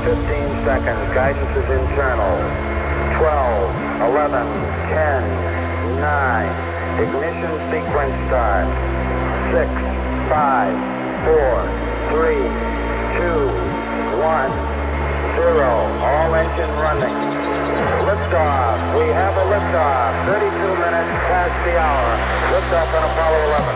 15 seconds. Guidance is internal. 12, 11, 10, 9. Ignition sequence start. 6, 5, 4, 3, 2, 1, 0. All engine running. Liftoff. We have a liftoff. 32 minutes past the hour. Liftoff on Apollo 11.